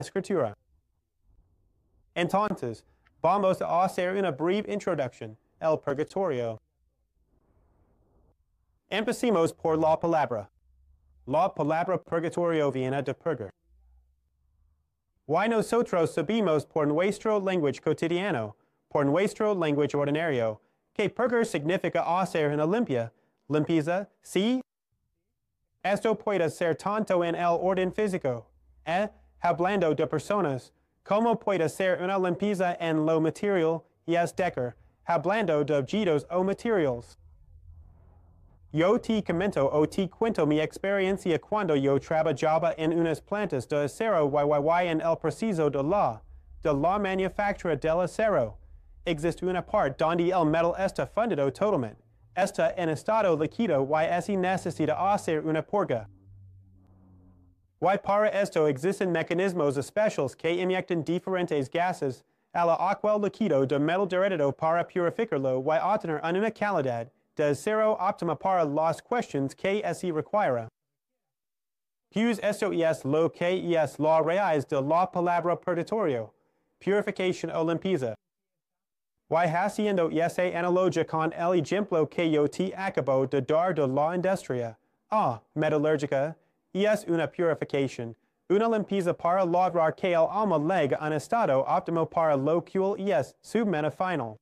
Escritura. Entonces, vamos a hacer una breve introducción, el purgatorio. Empecemos por la palabra. La palabra purgatorio viene de purgar. Why nosotros sabemos por nuestro lenguaje cotidiano, por nuestro lenguaje ordinario, que purgar significa hacer una limpieza, sí. Esto puede ser tanto en el orden físico, hablando de personas, como puede ser una limpieza en lo material, decir, hablando de objetos o materials. Yo te comento o te cuento mi experiencia cuando yo trabajaba en unas plantas de acero en el proceso de la manufactura del acero. Existe una parte donde el metal está fundido totalmente. Está en estado líquido y así necesita hacer una purga. Y para esto existen mecanismos especiales que inyectan diferentes gases al agua líquido de metal derretido para purificarlo y obtener una calidad de acero óptima para las cuestiones que así requiere. Pues esto es lo que es la raíz de la palabra purgatorio, purificación o limpieza. Y haciendo esa analogía con el ejemplo que yo te acabo de dar de la industria metalúrgica, es una purificación, una limpieza para lograr que el alma llegue a un estado óptimo para lo cual es su meta final.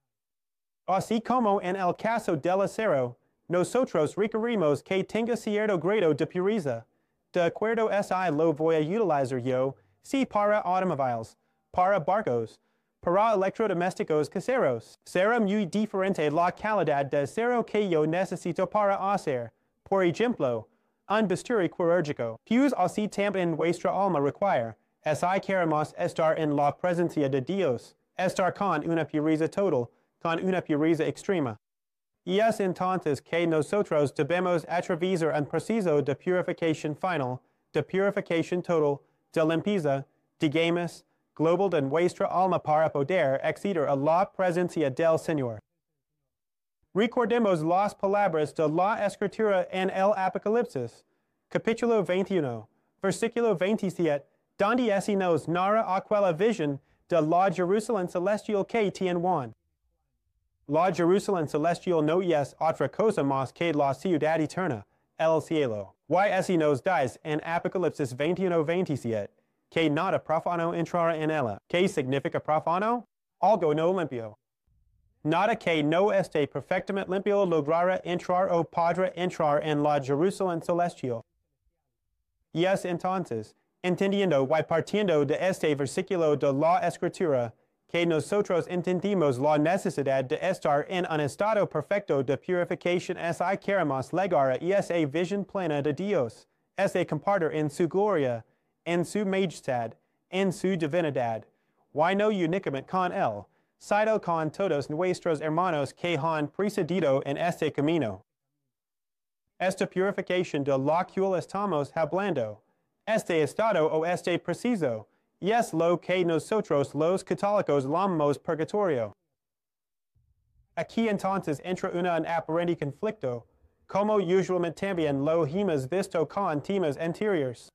Así como en el caso del acero, nosotros requerimos que tenga cierto grado de pureza. De acuerdo así lo voy a utilizar yo, sí para automóviles, para barcos, para electrodomésticos caseros. Será muy diferente la calidad de acero que yo necesito para hacer, por ejemplo, un bisturi quirúrgico. Pues así también nuestra alma requiere. Así queremos estar en la presencia de Dios, estar con una pureza total, con una pureza extrema. Y es entonces que nosotros debemos atravesar un proceso de purificación final, de purificación total, de limpieza, digamos, global de nuestra alma para poder acceder a la presencia del Señor. Recordemos las palabras de la Escritura en el Apocalipsis, capítulo 21, versículo 27, donde así nos narra aquella visión de la Jerusalén celestial que tiene. La Jerusalén celestial no es otra cosa más que la ciudad eterna, el cielo. Y así nos dice en Apocalipsis 21:27, que nada profano entrará en ella. ¿Qué significa profano? Algo no limpio. Nada que no esté perfectamente limpio logrará entrar o podrá entrar en la Jerusalén celestial. Y es entonces, entendiendo y partiendo de este versículo de la Escritura, que nosotros entendimos la necesidad de estar en un estado perfecto de purificación así queremos llegar a esa visión plena de Dios, ese compartir en su gloria, en su majestad, en su divinidad, y no únicamente con él, sino con todos nuestros hermanos que han precedido en este camino. Esta purificación de la cual estamos hablando, este estado o este preciso, es lo que nosotros los católicos llamamos purgatorio. Aquí entonces entra un aparente conflicto, como usualmente también lo hemos visto con temas anteriores.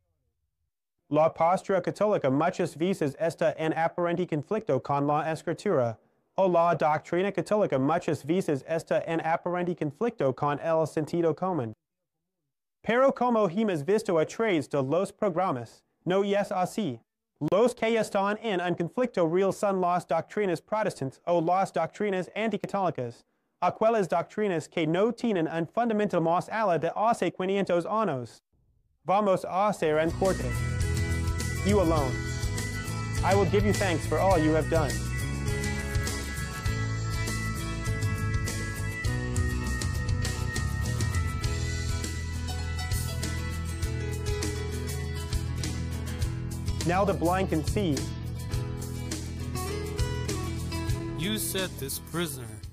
La postura católica muchas veces está en aparente conflicto con la Escritura, o la doctrina católica muchas veces está en aparente conflicto con el sentido común. Pero como hemos visto a través de los programas, no es así. Los que están en un conflicto real son las doctrinas protestantes o las doctrinas anticatólicas, aquellas doctrinas que no tienen un fundamento más allá de hace 500 años. Vamos a hacer un corte. You alone. I will give you thanks for all you have done. Now the blind can see. You set this prisoner